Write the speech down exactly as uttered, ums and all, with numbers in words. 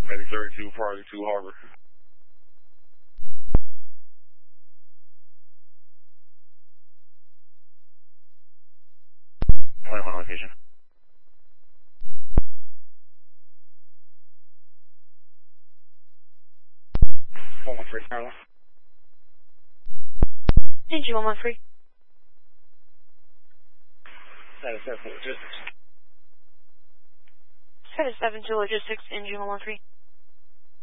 Heading thirty-two, Party two Harbor. twenty-one location. one one three, Carla. Engine one one three. Status seven logistics. Status seven two logistics, engine one one three.